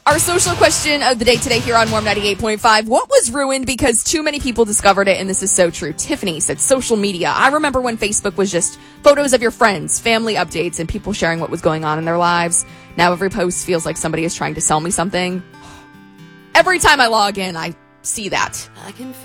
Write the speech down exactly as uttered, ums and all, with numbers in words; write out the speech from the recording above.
Our social question of the day today here on Warm ninety-eight point five. What was ruined because too many people discovered it? And this is so true. Tiffany said social media. I remember when Facebook was just photos of your friends, family updates, and people sharing what was going on in their lives. Now every post feels like somebody is trying to sell me something. Every time I log in, I see that. I can